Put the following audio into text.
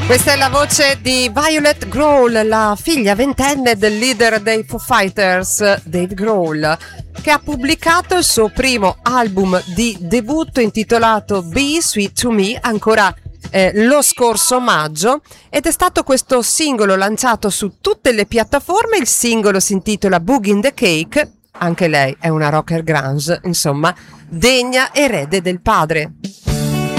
Questa è la voce di Violet Grohl, la figlia ventenne del leader dei Foo Fighters, Dave Grohl, che ha pubblicato il suo primo album di debutto intitolato Be Sweet to Me ancora lo scorso maggio, ed è stato questo singolo lanciato su tutte le piattaforme. Il singolo si intitola Boogie in the Cake, anche lei è una rocker grunge, insomma, degna erede del padre.